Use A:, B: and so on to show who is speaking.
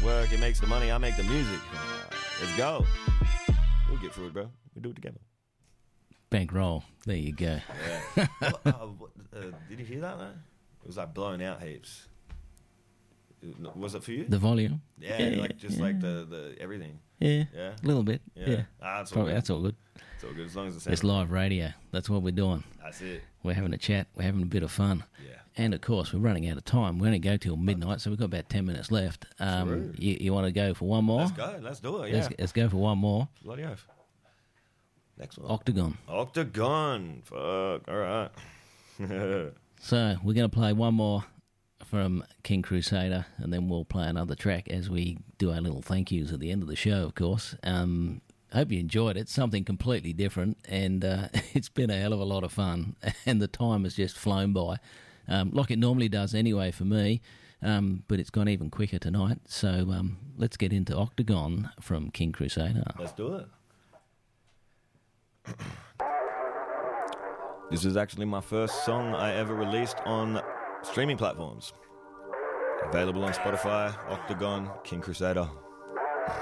A: work, it makes the money, I make the music. Let's go. We'll get through it, bro. We'll do it together.
B: Bankroll. There you go.
A: Yeah. Did you hear that, though? It was like blowing out heaps. Was it for you?
B: The volume?
A: Yeah, like the everything.
B: Yeah.
A: Yeah.
B: A little bit. Yeah.
A: That's all
B: Probably,
A: good.
B: that's all good.
A: It's all good as long as it's
B: It's live radio. That's what we're doing.
A: That's it.
B: We're having a chat. We're having a bit of fun.
A: Yeah.
B: And, of course, we're running out of time. We only go till midnight, so we've got about 10 minutes left. You want to go for one more?
A: Let's go. Let's do it, yeah.
B: Let's go for one more.
A: Bloody oath. Next one.
B: Octagon.
A: Octagon. Fuck. All right.
B: So we're going to play one more from King Crusader, and then we'll play another track as we do our little thank yous at the end of the show, of course. Hope you enjoyed it. Something completely different, and it's been a hell of a lot of fun, and the time has just flown by, like it normally does anyway for me, but it's gone even quicker tonight. So let's get into Octagon from King Crusader.
A: Let's do it. This is actually my first song I ever released on streaming platforms. Available on Spotify, Octagon, King Crusader.